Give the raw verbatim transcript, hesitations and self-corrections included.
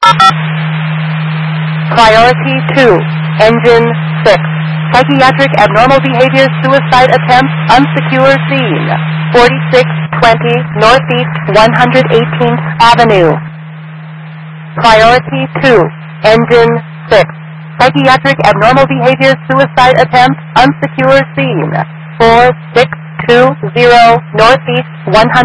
Priority two, Engine six. Psychiatric abnormal behavior suicide attempt, unsecure scene. forty-six twenty Northeast one hundred eighteenth Avenue. Priority two, Engine six. Psychiatric abnormal behavior suicide attempt, unsecure scene. four six two zero Northeast one hundred